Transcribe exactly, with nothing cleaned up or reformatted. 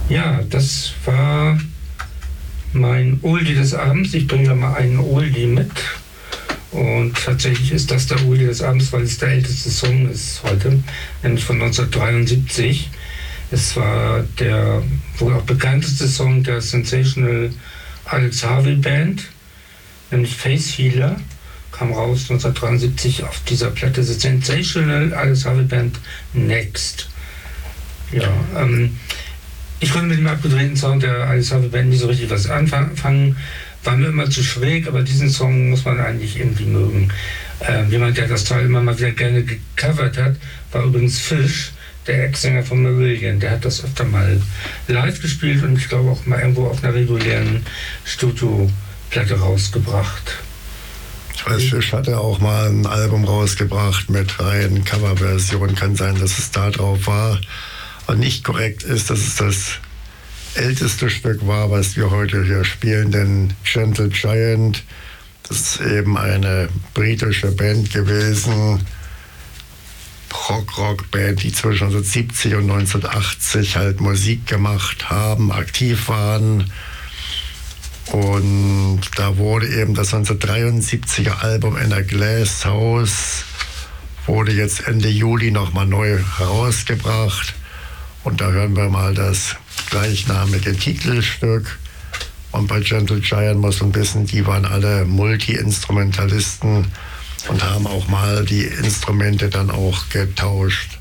Ja, das war mein Oldie des Abends. Ich bringe da mal einen Oldie mit. Und tatsächlich ist das der Oldie des Abends, weil es der älteste Song ist heute, nämlich von neunzehnhundertdreiundsiebzig. Es war der wohl auch bekannteste Song der Sensational Alex Harvey Band, nämlich Face Healer, kam raus neunzehnhundertdreiundsiebzig auf dieser Platte The Sensational Alex Harvey Band Next. Ja, ähm, ich konnte mit dem abgedrehten Sound der Alex Harvey Band nicht so richtig was anfangen, war mir immer zu schräg, aber diesen Song muss man eigentlich irgendwie mögen. Ähm, jemand, der das Teil immer mal wieder gerne gecovert hat, war übrigens Fish, der Ex-Sänger von Marillion. Der hat das öfter mal live gespielt und ich glaube auch mal irgendwo auf einer regulären Studio-Platte rausgebracht. Ich weiß, Fish hatte auch mal ein Album rausgebracht mit reinen Coverversionen. Kann sein, dass es da drauf war. Und nicht korrekt ist, dass es das älteste Stück war, was wir heute hier spielen, denn Gentle Giant, das ist eben eine britische Band gewesen, Prog-Rock-Band, die zwischen neunzehnhundertsiebzig und neunzehnhundertachtzig halt Musik gemacht haben, aktiv waren. Und da wurde eben das neunzehnhundertdreiundsiebziger Album In a Glass House, wurde jetzt Ende Juli nochmal neu herausgebracht. Und da hören wir mal das gleichnamige Titelstück. Und bei Gentle Giant muss man wissen, die waren alle Multi-Instrumentalisten und haben auch mal die Instrumente dann auch getauscht.